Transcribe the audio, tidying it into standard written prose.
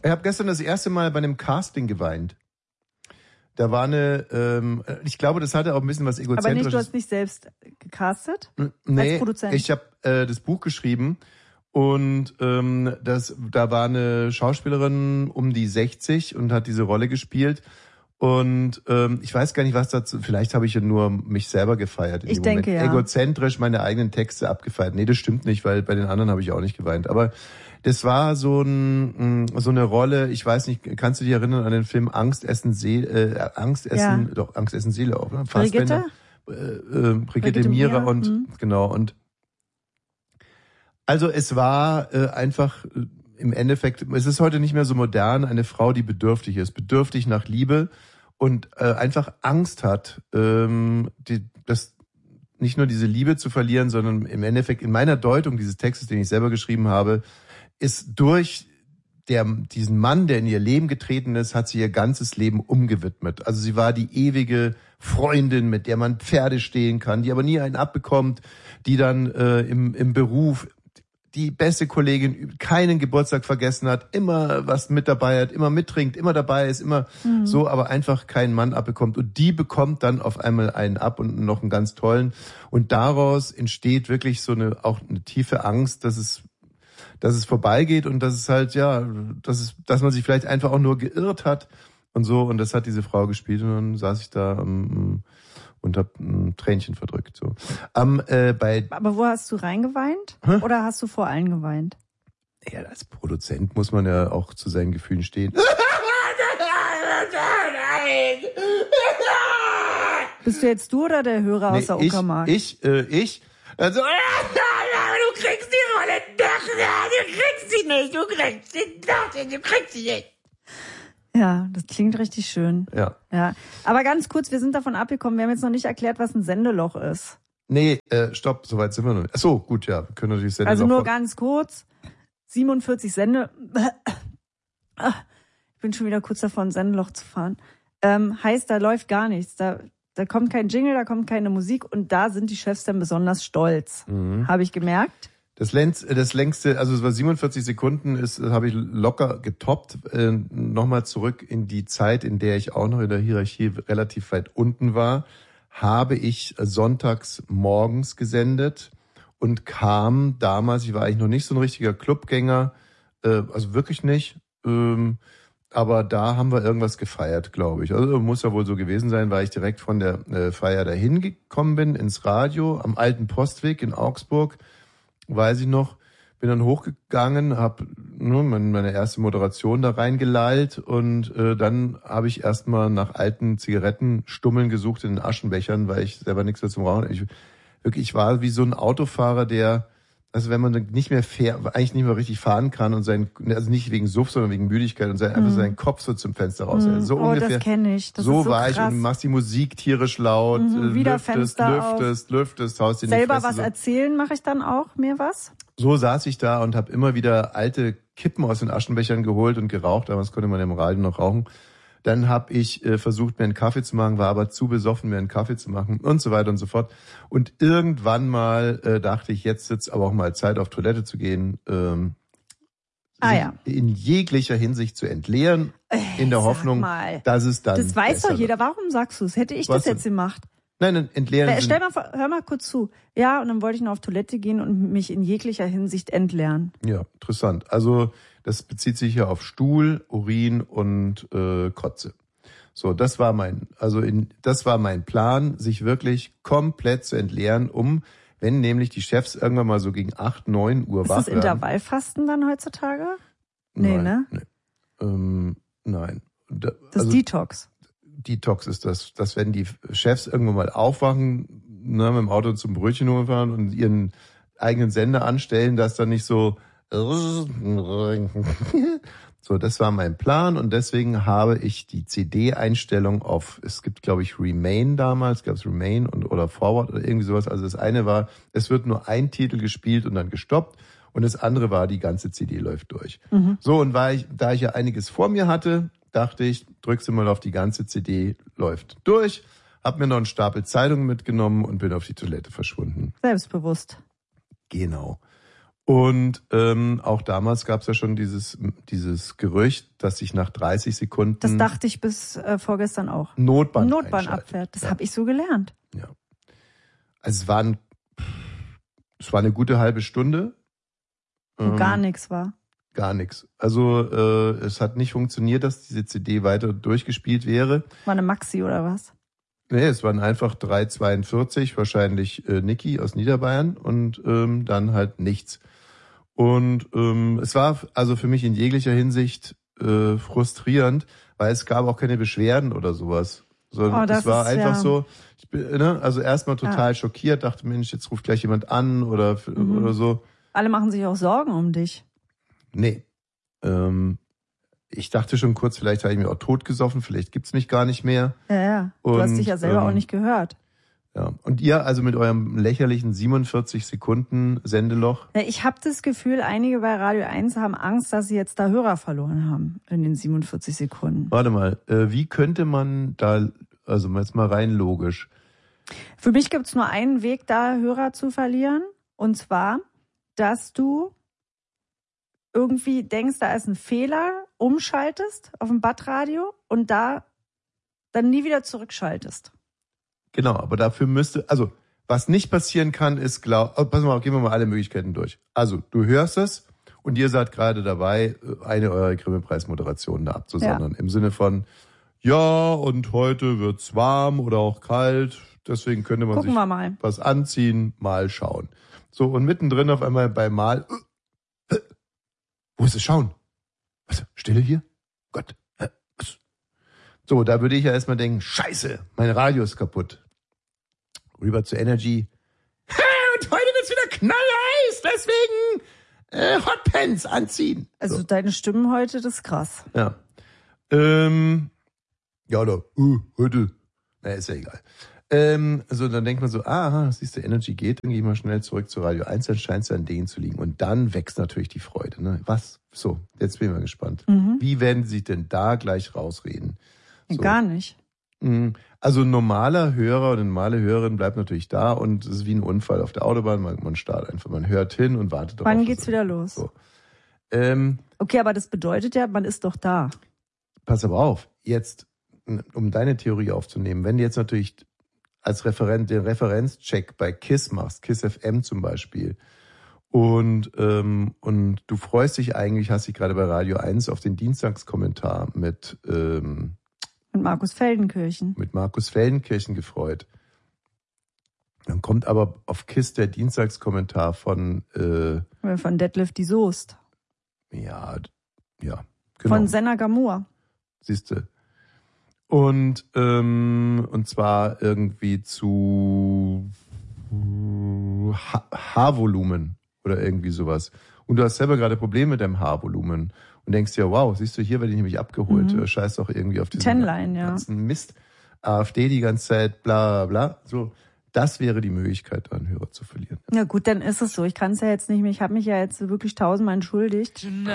Ich habe gestern das erste Mal bei einem Casting geweint. Da war eine, ich glaube, das hatte auch ein bisschen was Egozentrisches. Aber nicht, du hast nicht selbst gecastet? Nee, als Produzent? ich habe das Buch geschrieben und da war eine Schauspielerin um die 60 und hat diese Rolle gespielt. Und ich weiß gar nicht, was dazu, vielleicht habe ich ja nur mich selber gefeiert. Ich denke, ja. Egozentrisch meine eigenen Texte abgefeiert. Nee, das stimmt nicht, weil bei den anderen habe ich auch nicht geweint. Aber das war so eine Rolle, ich weiß nicht, kannst du dich erinnern an den Film Angst essen Seele, Angst essen auch, ne? Brigitte? Brigitte Mira und genau. Und also es war einfach im Endeffekt, es ist heute nicht mehr so modern, eine Frau, die bedürftig ist, bedürftig nach Liebe und einfach Angst hat, das nicht nur diese Liebe zu verlieren, sondern im Endeffekt in meiner Deutung dieses Textes, den ich selber geschrieben habe, ist durch diesen Mann, der in ihr Leben getreten ist, hat sie ihr ganzes Leben umgewidmet. Also sie war die ewige Freundin, mit der man Pferde stehlen kann, die aber nie einen abbekommt, die dann im Beruf die beste Kollegin, keinen Geburtstag vergessen hat, immer was mit dabei hat, immer mittrinkt, immer dabei ist, immer so, aber einfach keinen Mann abbekommt. Und die bekommt dann auf einmal einen ab und noch einen ganz tollen. Und daraus entsteht wirklich auch eine tiefe Angst, dass es vorbeigeht und dass es halt, dass man sich vielleicht einfach auch nur geirrt hat und so. Und das hat diese Frau gespielt und dann saß ich da und hab ein Tränchen verdrückt. So. Aber wo hast du reingeweint? Oder hast du vor allen geweint? Ja, als Produzent muss man ja auch zu seinen Gefühlen stehen. Bist du jetzt du oder der Hörer aus der Uckermark? Ich. Also, du kriegst die Rolle doch, du kriegst sie nicht, du kriegst sie nicht. Ja, das klingt richtig schön. Ja. Aber ganz kurz, wir sind davon abgekommen, wir haben jetzt noch nicht erklärt, was ein Sendeloch ist. Nee, stopp, soweit sind wir noch nicht. Achso, gut, ja, wir können natürlich Sendeloch. Also nur ganz kurz, 47 ich bin schon wieder kurz davor, ein Sendeloch zu fahren. Heißt, da läuft gar nichts, da kommt kein Jingle, da kommt keine Musik und da sind die Chefs dann besonders stolz, habe ich gemerkt. Das längste, also es war 47 Sekunden, habe ich locker getoppt. Nochmal zurück in die Zeit, in der ich auch noch in der Hierarchie relativ weit unten war, habe ich sonntags morgens gesendet und kam damals, ich war eigentlich noch nicht so ein richtiger Clubgänger, also wirklich nicht, aber da haben wir irgendwas gefeiert, glaube ich. Also muss ja wohl so gewesen sein, weil ich direkt von der Feier dahin gekommen bin, ins Radio, am Alten Postweg in Augsburg, weiß ich noch, bin dann hochgegangen, habe meine erste Moderation da reingelallt und dann habe ich erstmal nach alten Zigarettenstummeln gesucht in den Aschenbechern, weil ich selber nichts mehr zum Rauchen. Ich war wie so ein Autofahrer, also wenn man nicht mehr eigentlich nicht mehr richtig fahren kann und also nicht wegen Suff, sondern wegen Müdigkeit und einfach seinen Kopf so zum Fenster raus. So ungefähr. Das kenne ich. Das so ist so war krass. Ich und machst die Musik tierisch laut, wieder Fenster lüftest, haust dir in die selber Fresse, was erzählen mache ich dann auch, mir was? So saß ich da und habe immer wieder alte Kippen aus den Aschenbechern geholt und geraucht. Damals konnte man im Radio noch rauchen. Dann habe ich versucht, mir einen Kaffee zu machen, war aber zu besoffen, mir einen Kaffee zu machen und so weiter und so fort. Und irgendwann mal dachte ich, jetzt wird's aber auch mal Zeit, auf Toilette zu gehen, in jeglicher Hinsicht zu entleeren, in der Hoffnung, dass es dann das weiß doch jeder. Warum sagst du es? Hätte ich das jetzt gemacht? Nein, entleeren. Stell mal vor, hör mal kurz zu. Ja, und dann wollte ich noch auf Toilette gehen und mich in jeglicher Hinsicht entleeren. Ja, interessant. Also das bezieht sich ja auf Stuhl, Urin und Kotze. So, das war mein Plan, sich wirklich komplett zu entleeren, wenn nämlich die Chefs irgendwann mal so gegen 8, 9 Uhr wach werden. Ist das Intervallfasten dann heutzutage? Nee, nein, ne? Nein. Das Detox. Detox ist das, dass wenn die Chefs irgendwann mal aufwachen, mit dem Auto zum Brötchen holen fahren und ihren eigenen Sender anstellen, dass dann nicht so das war mein Plan und deswegen habe ich die CD-Einstellung es gibt glaube ich Remain damals, gab es Remain oder Forward oder irgendwie sowas. Also das eine war, es wird nur ein Titel gespielt und dann gestoppt und das andere war, die ganze CD läuft durch. So, und da ich ja einiges vor mir hatte, dachte ich, drückst du mal auf die ganze CD, läuft durch, hab mir noch einen Stapel Zeitungen mitgenommen und bin auf die Toilette verschwunden. Selbstbewusst. Genau. Und auch damals gab es ja schon dieses Gerücht, dass sich nach 30 Sekunden... Das dachte ich bis vorgestern auch. Notband abfährt. Das habe ich so gelernt. Ja. Also es war eine gute halbe Stunde. Wo gar nichts war. Gar nichts. Also es hat nicht funktioniert, dass diese CD weiter durchgespielt wäre. War eine Maxi oder was? Nee, es waren einfach 3,42, wahrscheinlich Niki aus Niederbayern und dann halt nichts. Und es war also für mich in jeglicher Hinsicht frustrierend, weil es gab auch keine Beschwerden oder sowas. Sondern es war einfach so, ich bin, also erstmal total schockiert, dachte, Mensch, jetzt ruft gleich jemand an oder so. Alle machen sich auch Sorgen um dich. Nee. Ich dachte schon kurz, vielleicht habe ich mich auch totgesoffen, vielleicht gibt's mich gar nicht mehr. Ja. Du hast dich ja selber auch nicht gehört. Ja. Und ihr also mit eurem lächerlichen 47 Sekunden Sendeloch? Ja, ich habe das Gefühl, einige bei Radio 1 haben Angst, dass sie jetzt da Hörer verloren haben in den 47 Sekunden. Warte mal, wie könnte man da, also jetzt mal rein logisch. Für mich gibt's nur einen Weg, da Hörer zu verlieren. Und zwar, dass du irgendwie denkst, da ist ein Fehler, umschaltest auf dem Badradio und da dann nie wieder zurückschaltest. Genau, aber dafür also was nicht passieren kann, ist pass mal, gehen wir mal alle Möglichkeiten durch. Also, du hörst es und ihr seid gerade dabei, eine eurer Grimme-Preis-Moderationen da abzusondern. Ja. Im Sinne von, ja, und heute wird's warm oder auch kalt, deswegen könnte man sich was anziehen, mal schauen. So, und mittendrin auf einmal beim Mal, wo ist das Schauen? Was, Stille hier? Gott, was? So, da würde ich ja erstmal denken, scheiße, mein Radio ist kaputt. Rüber zu Energy. Und heute wird's wieder knallheiß, deswegen Hotpants anziehen. Also so. Deine Stimmen heute, das ist krass. Ja. Ja, oder, heute. Na, ist ja egal. Also dann denkt man so, siehst du, Energy geht, dann gehe ich mal schnell zurück zu Radio 1, dann scheint es an denen zu liegen. Und dann wächst natürlich die Freude. Ne? Was? So, jetzt bin ich mal gespannt. Wie werden sie sich denn da gleich rausreden? So. Gar nicht. Also ein normaler Hörer oder eine normale Hörerin bleibt natürlich da und es ist wie ein Unfall auf der Autobahn. Man startet einfach, man hört hin und wartet darauf. Wann geht's wieder los? So. Okay, aber das bedeutet ja, man ist doch da. Pass aber auf, jetzt, um deine Theorie aufzunehmen, wenn du jetzt natürlich als Referent den Referenzcheck bei KISS machst, KISS FM zum Beispiel, und du freust dich eigentlich, hast dich gerade bei Radio 1 auf den Dienstagskommentar mit Markus Feldenkirchen. Mit Markus Feldenkirchen gefreut. Dann kommt aber auf KISS der Dienstagskommentar von Detlef die Soest. Ja, genau. Von Senna Gamur. Siehste. Und zwar irgendwie zu Haarvolumen oder irgendwie sowas. Und du hast selber gerade Probleme mit deinem Haarvolumen und denkst dir, wow, siehst du, hier werde ich nämlich abgeholt. Scheiß doch irgendwie auf diesen ganzen Mist. AfD die ganze Zeit, bla bla. So, das wäre die Möglichkeit, einen Hörer zu verlieren. Ja gut, dann ist es so. Ich kann es ja jetzt nicht mehr. Ich habe mich ja jetzt wirklich 1000-mal entschuldigt.